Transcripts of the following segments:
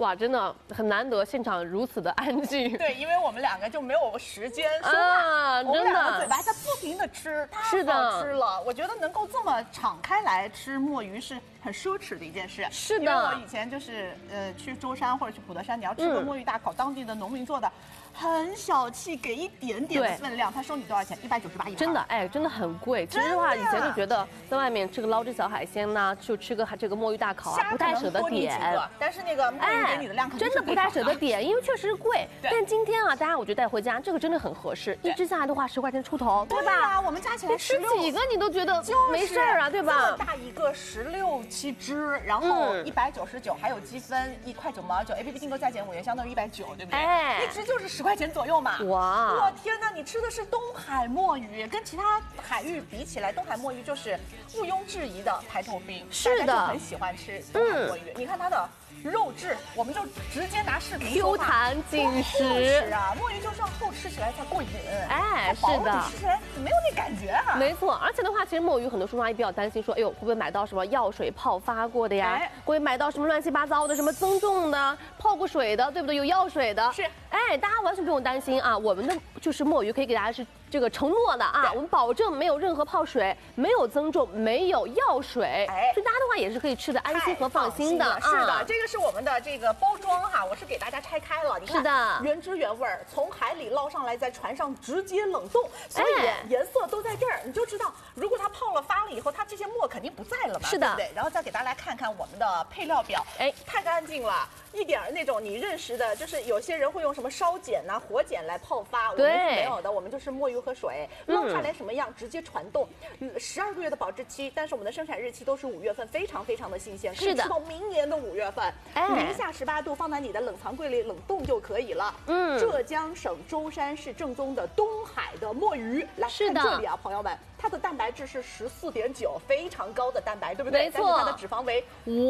哇，真的很难得，现场如此的安静。 对，因为我们两个就没有时间说话， 啊， 我们真的两个嘴巴在不停的吃，太好吃了。我觉得能够这么敞开来吃墨鱼是很奢侈的一件事。 是的， 因为我以前就是去舟山或者去普陀山，你要吃个墨鱼大烤，当地的农民做的。很小气，给一点点的分量，他收你多少钱？198一盘。 真的，哎，真的很贵。其实的话，以前就觉得在外面吃个捞汁小海鲜呐，就吃个这个墨鱼大烤啊，不太舍得点。 但是那个墨鱼给你的量真的不太舍得点，因为确实贵。但今天啊，大家我觉得带回家这个真的很合适，一只下来的话10块钱出头，对吧？ 我们加起来吃几个你都觉得没事儿啊，对吧？ 这么大一个16、7只，然后199，还有积分1块9毛9 ，APP 订购价减5元，相当于190，对不对？哎，一只就是10块钱左右嘛。 哇！ 我天哪，你吃的是东海墨鱼，跟其他海域比起来，东海墨鱼就是毋庸置疑的排头兵。 是的， 大家就很喜欢吃东海墨鱼。你看它的肉质，我们就直接拿视频 ，Q 弹紧实啊！墨鱼就是要厚，吃起来才过瘾。 哎，是的， 你吃起来没有那感觉啊。 没错，而且的话，其实墨鱼很多叔叔阿姨比较担心，说，哎呦，会不会买到什么药水泡发过的呀？会不会买到什么乱七八糟的，什么增重的、泡过水的，对不对？有药水的。 是， 哎，大家完全不用担心啊，我们的就是墨鱼可以给大家是这个承诺的啊，我们保证没有任何泡水，没有增重，没有药水，所以大家的话也是可以吃的安心和放心的。 是的，这个是我们的这个包装哈，我是给大家拆开了，你看， 是的， 原汁原味，从海里捞上来，在船上直接冷冻，所以颜色都在这儿，你就知道，如果它泡了发了以后，它这些墨肯定不在了嘛， 是的， 对不对？然后再给大家看看我们的配料表，哎，太干净了。一点那种你认识的，就是有些人会用什么烧碱呐、火碱来泡发，我们是没有的，我们就是墨鱼和水捞出来什么样直接传冻，12个月的保质期，但是我们的生产日期都是5月份，非常非常的新鲜，可以吃到明年的5月份，零下18度，放在你的冷藏柜里冷冻就可以了。浙江省舟山市正宗的东海的墨鱼，来看这里啊，朋友们。它的蛋白质是14.9，非常高的蛋白，对不对？ 没错。 但是它的脂肪为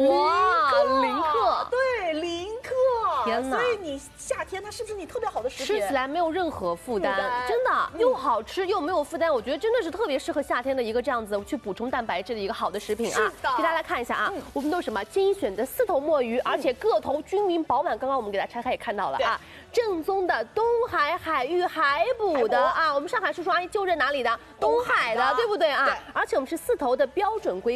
0克， 对，0克。 天哪！ 所以你夏天它是不是你特别好的食品？ 吃起来没有任何负担，真的又好吃又没有负担，我觉得真的是特别适合夏天的一个这样子去补充蛋白质的一个好的食品啊！给大家来看一下啊，我们都是什么精选的4头墨鱼，而且个头均匀饱满。刚刚我们给它拆开也看到了啊，正宗的东海海域海捕的啊，我们上海叔叔阿姨就认哪里的？东海的，对不对啊？而且我们是4头的标准规。